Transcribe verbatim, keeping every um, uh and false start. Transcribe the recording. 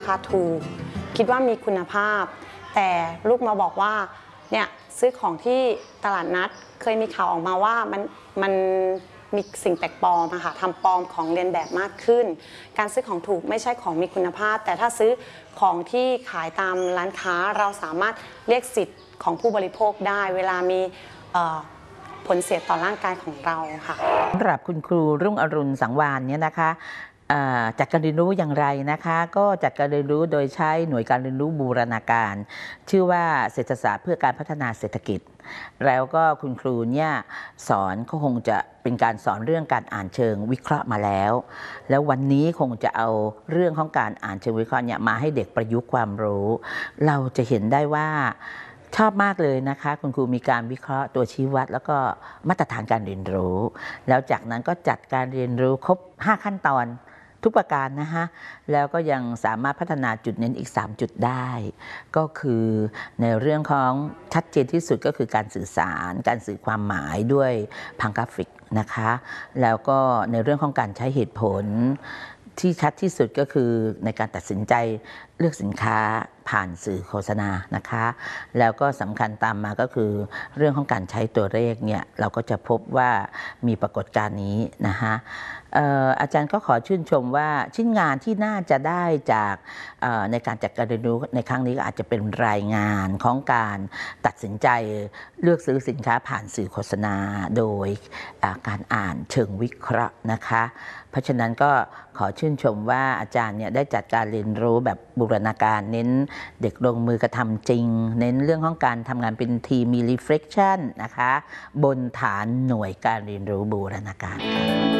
ราคาถูกคิดว่ามีคุณภาพแต่ลูกมาบอกว่าเนี่ยซื้อของที่ตลาดนัดเคยมีข่าวออกมาว่ามันมันมีสิ่งแปลกปลอมอะค่ะทำปลอมของเลียนแบบมากขึ้นการซื้อของถูกไม่ใช่ของมีคุณภาพแต่ถ้าซื้อของที่ขายตามร้านค้าเราสามารถเรียกสิทธิ์ของผู้บริโภคได้เวลามีผลเสียต่อร่างกายของเราค่ะสำหรับคุณครูรุ่งอรุณสังวานเนี่ยนะคะจัดการเรียนรู้อย่างไรนะคะก็จัดการเรียนรู้โดยใช้หน่วยการเรียนรู้บูรณาการชื่อว่าเศรษฐศาสตร์เพื่อการพัฒนาเศรษฐกิจแล้วก็คุณครูเนี่ยสอนก็คงจะเป็นการสอนเรื่องการอ่านเชิงวิเคราะห์มาแล้วแล้ววันนี้คงจะเอาเรื่องของการอ่านเชิงวิเคราะห์เนี่ยมาให้เด็กประยุกต์ความรู้เราจะเห็นได้ว่าชอบมากเลยนะคะคุณครูมีการวิเคราะห์ตัวชี้วัดแล้วก็มาตรฐานการเรียนรู้แล้วจากนั้นก็จัดการเรียนรู้ครบห้าขั้นตอนทุกประการนะคะแล้วก็ยังสามารถพัฒนาจุดเน้นอีกสามจุดได้ก็คือในเรื่องของชัดเจนที่สุดก็คือการสื่อสารการสื่อความหมายด้วยพังกราฟิกนะคะแล้วก็ในเรื่องของการใช้เหตุผลที่ชัดที่สุดก็คือในการตัดสินใจเลือกสินค้าผ่านสื่อโฆษณานะคะแล้วก็สำคัญตามมาก็คือเรื่องของการใช้ตัวเลขเนี่ยเราก็จะพบว่ามีปรากฏการณ์นี้นะคะอาจารย์ก็ขอชื่นชมว่าชิ้นงานที่น่าจะได้จากในการจัดการเรียนรู้ในครั้งนี้ก็อาจจะเป็นรายงานของการตัดสินใจเลือกซื้อสินค้าผ่านสื่อโฆษณาโดยการอ่านเชิงวิเคราะห์นะคะเพราะฉะนั้นก็ขอชื่นชมว่าอาจารย์เนี่ยได้จัดการเรียนรู้แบบบูรณาการเน้นเด็กลงมือกระทำจริงเน้นเรื่องของการทำงานเป็นทีมมี reflection นะคะบนฐานหน่วยการเรียนรู้บูรณาการ